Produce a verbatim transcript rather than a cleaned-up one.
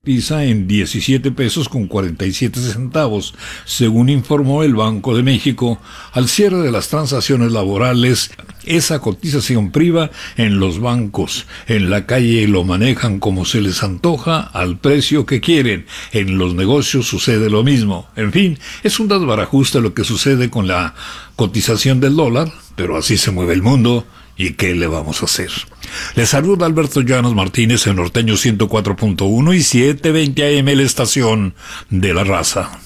Cotiza en diecisiete pesos con cuarenta y siete centavos, según informó el Banco de México. Al cierre de las transacciones laborales, esa cotización priva en los bancos. En la calle lo manejan como se les antoja, al precio que quieren. En los negocios sucede lo mismo. En fin, es un desbarajuste lo que sucede con la cotización del dólar, pero así se mueve el mundo. ¿Y qué le vamos a hacer? Le saluda Alberto Llanos Martínez en Norteño ciento cuatro punto uno y setecientos veinte A M, la estación de la raza.